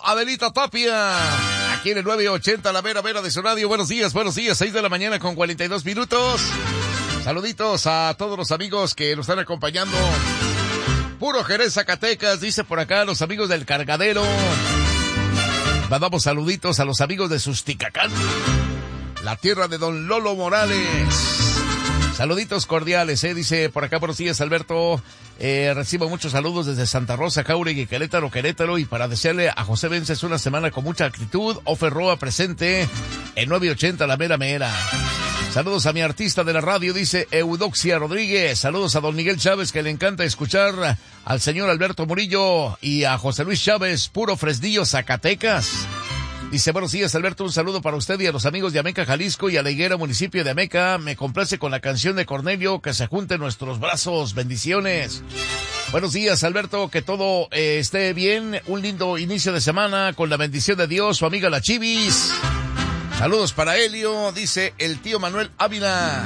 Adelita Tapia. Aquí en el 980, la mera de su radio. Buenos días, 6 de la mañana con 42 minutos. Saluditos a todos los amigos que nos están acompañando. Puro Jerez, Zacatecas, dice por acá los amigos del Cargadero. Mandamos saluditos a los amigos de Susticacán, la tierra de Don Lolo Morales. Saluditos cordiales, dice por acá, buenos días, Alberto. Recibo muchos saludos desde Santa Rosa, Jauregui, Querétaro, y para desearle a José Vences una semana con mucha actitud. Ofer Roa presente en 980, la mera. Saludos a mi artista de la radio, dice Eudoxia Rodríguez. Saludos a don Miguel Chávez, que le encanta escuchar al señor Alberto Murillo, y a José Luis Chávez, puro Fresnillo, Zacatecas. Dice, buenos días, Alberto, un saludo para usted y a los amigos de Ameca, Jalisco, y a la Higuera, municipio de Ameca. Me complace con la canción de Cornelio, que se junten nuestros brazos. Bendiciones. Buenos días, Alberto, que todo esté bien. Un lindo inicio de semana con la bendición de Dios, su amiga la Chivis. Saludos para Helio, dice el tío Manuel Ávila.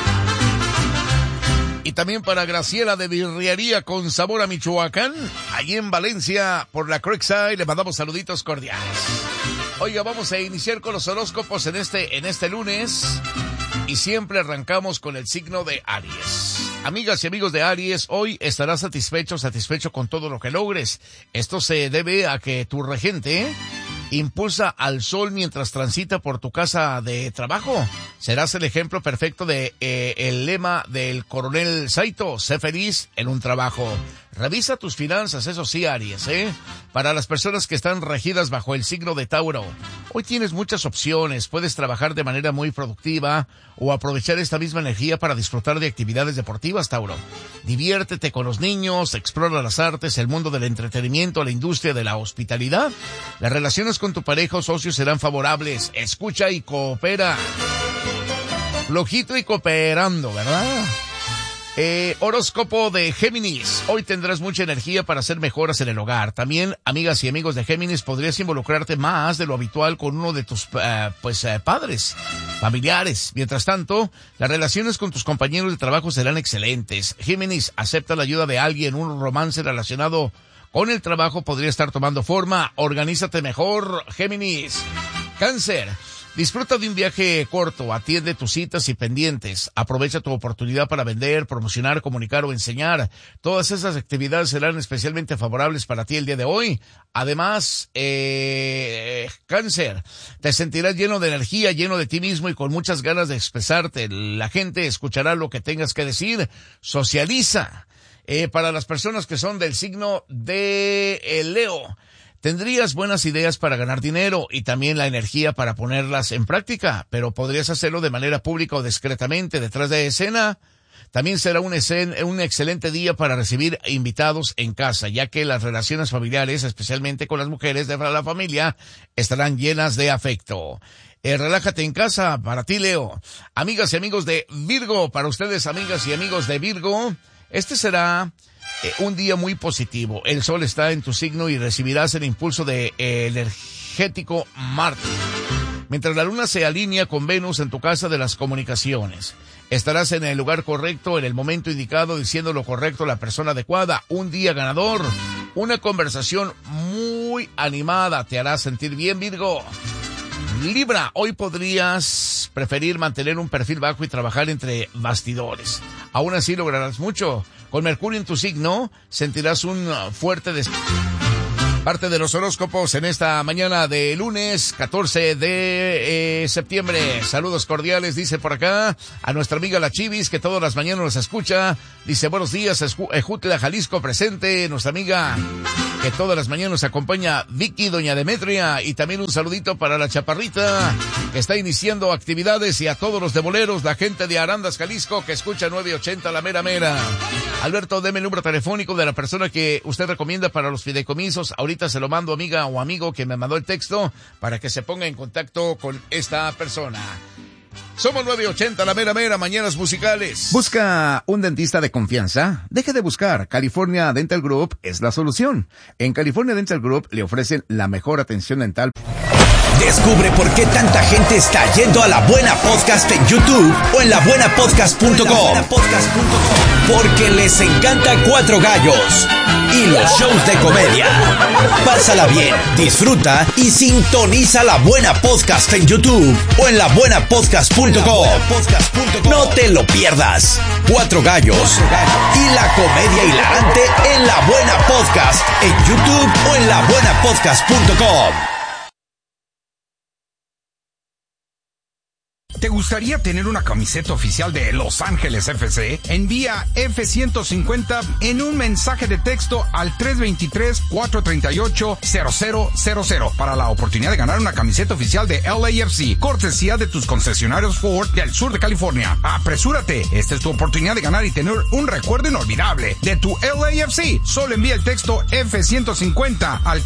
Y también para Graciela de Birrería con Sabor a Michoacán, allí en Valencia, por la Creekside. Le mandamos saluditos cordiales. Oiga, vamos a iniciar con los horóscopos en este lunes, y siempre arrancamos con el signo de Aries. Amigas y amigos de Aries, hoy estarás satisfecho con todo lo que logres. Esto se debe a que tu regente impulsa al sol mientras transita por tu casa de trabajo. Serás el ejemplo perfecto de el lema del coronel Saito: sé feliz en un trabajo. Revisa tus finanzas, eso sí, Aries, Para las personas que están regidas bajo el signo de Tauro, hoy tienes muchas opciones. Puedes trabajar de manera muy productiva o aprovechar esta misma energía para disfrutar de actividades deportivas, Tauro. Diviértete con los niños, explora las artes, el mundo del entretenimiento, la industria de la hospitalidad. Las relaciones con tu pareja o socio serán favorables. Escucha y coopera. Flojito y cooperando, ¿verdad? Horóscopo de Géminis. Hoy tendrás mucha energía para hacer mejoras en el hogar. También, amigas y amigos de Géminis, podrías involucrarte más de lo habitual con uno de tus padres, familiares. Mientras tanto, las relaciones con tus compañeros de trabajo serán excelentes. Géminis, acepta la ayuda de alguien. Un romance relacionado con el trabajo podría estar tomando forma. Organízate mejor, Géminis. Cáncer. Disfruta de un viaje corto, atiende tus citas y pendientes, aprovecha tu oportunidad para vender, promocionar, comunicar o enseñar. Todas esas actividades serán especialmente favorables para ti el día de hoy. Además, Cáncer, te sentirás lleno de energía, lleno de ti mismo y con muchas ganas de expresarte. La gente escuchará lo que tengas que decir. Socializa. Para las personas que son del signo de Leo, tendrías buenas ideas para ganar dinero y también la energía para ponerlas en práctica, pero podrías hacerlo de manera pública o discretamente detrás de escena. También será un excelente día para recibir invitados en casa, ya que las relaciones familiares, especialmente con las mujeres de la familia, estarán llenas de afecto. Relájate en casa para ti, Leo. Amigas y amigos de Virgo, para ustedes, amigas y amigos de Virgo, este será un día muy positivo. El sol está en tu signo y recibirás el impulso de energético Marte, mientras la luna se alinea con Venus en tu casa de las comunicaciones. Estarás en el lugar correcto, en el momento indicado, diciendo lo correcto a la persona adecuada. Un día ganador, una conversación muy animada te hará sentir bien, Virgo. Libra, hoy podrías preferir mantener un perfil bajo y trabajar entre bastidores. Aún así lograrás mucho. Con Mercurio en tu signo, sentirás un fuerte parte de los horóscopos en esta mañana de lunes 14 de septiembre. Saludos cordiales, dice por acá a nuestra amiga la Chivis, que todas las mañanas nos escucha. Dice, buenos días, Ejutla, Jalisco presente. Nuestra amiga que todas las mañanas nos acompaña, Vicky, doña Demetria. Y también un saludito para la Chaparrita, que está iniciando actividades, y a todos los de boleros, la gente de Arandas, Jalisco, que escucha 980 la mera. Alberto, deme el número telefónico de la persona que usted recomienda para los fideicomisos. Ahorita se lo mando, amiga o amigo que me mandó el texto, para que se ponga en contacto con esta persona. Somos 980 la mera, mañanas musicales. ¿Busca un dentista de confianza? Deje de buscar. California Dental Group es la solución. En California Dental Group le ofrecen la mejor atención dental. Descubre por qué tanta gente está yendo a La Buena Podcast en YouTube o en labuenapodcast.com. Porque les encanta Cuatro Gallos y los shows de comedia. Para Pásala bien, disfruta y sintoniza La Buena Podcast en YouTube o en labuenapodcast.com. No te lo pierdas. 4 gallos y la comedia hilarante en La Buena Podcast en YouTube o en labuenapodcast.com. ¿Te gustaría tener una camiseta oficial de Los Ángeles FC? Envía F-150 en un mensaje de texto al 323-438-0000 para la oportunidad de ganar una camiseta oficial de LAFC, cortesía de tus concesionarios Ford del sur de California. ¡Apresúrate! Esta es tu oportunidad de ganar y tener un recuerdo inolvidable de tu LAFC. Solo envía el texto F-150 al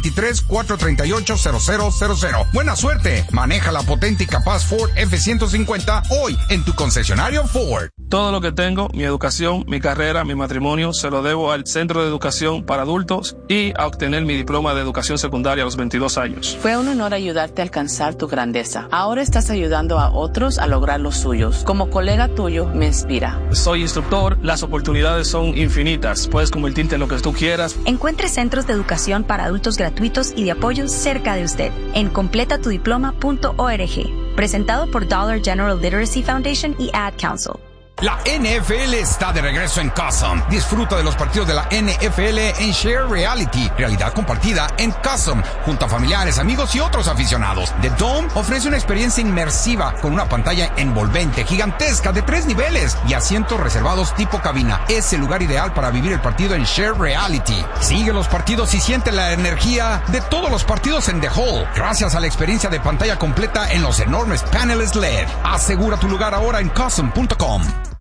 323-438-0000. ¡Buena suerte! Maneja la potente y capaz Ford F-150 hoy en tu concesionario Ford. Todo lo que tengo, mi educación, mi carrera, mi matrimonio, se lo debo al Centro de Educación para Adultos y a obtener mi diploma de educación secundaria a los 22 años. Fue un honor ayudarte a alcanzar tu grandeza. Ahora estás ayudando a otros a lograr los suyos. Como colega tuyo, me inspira. Soy instructor, las oportunidades son infinitas. Puedes convertirte en lo que tú quieras. Encuentre centros de educación para adultos gratuitos y de apoyo cerca de usted en completatudiploma.org. Presentado por Dollar General Literacy Foundation y Ad Council. La NFL está de regreso en Custom. Disfruta de los partidos de la NFL en Share Reality, realidad compartida en Custom, junto a familiares, amigos y otros aficionados. The Dome ofrece una experiencia inmersiva con una pantalla envolvente, gigantesca, de 3 niveles y asientos reservados tipo cabina. Es el lugar ideal para vivir el partido en Share Reality. Sigue los partidos y siente la energía de todos los partidos en The Hall, gracias a la experiencia de pantalla completa en los enormes paneles LED. Asegura tu lugar ahora en Custom.com.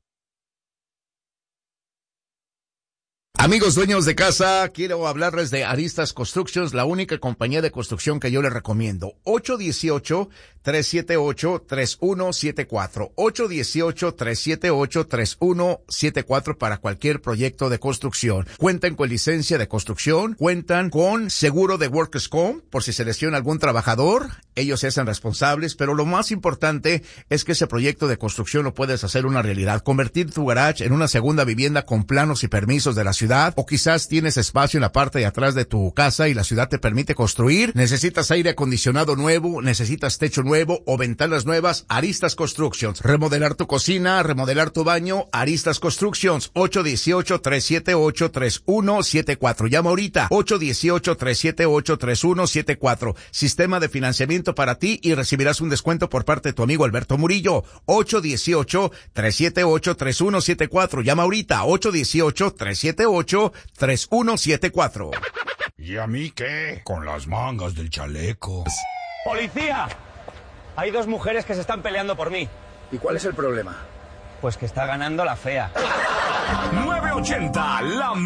Amigos dueños de casa, quiero hablarles de Aristas Constructions, la única compañía de construcción que yo les recomiendo. 818-378-3174. 818-378-3174 para cualquier proyecto de construcción. Cuentan con licencia de construcción, cuentan con seguro de Workers' Comp, por si se lesiona algún trabajador, ellos se hacen responsables, pero lo más importante es que ese proyecto de construcción lo puedes hacer una realidad. Convertir tu garage en una segunda vivienda con planos y permisos de la ciudad, o quizás tienes espacio en la parte de atrás de tu casa y la ciudad te permite construir. Necesitas aire acondicionado nuevo, necesitas techo nuevo o ventanas nuevas. Aristas Constructions. Remodelar tu cocina, remodelar tu baño. Aristas Constructions. 818-378-3174. Llama ahorita. 818-378-3174. Sistema de financiamiento para ti y recibirás un descuento por parte de tu amigo Alberto Murillo. 818-378-3174. Llama ahorita. 818-378-3174. ¿Y a mí qué? Con las mangas del chaleco. ¡Policía! Hay 2 mujeres que se están peleando por mí. ¿Y cuál es el problema? Pues que está ganando la fea. 980, la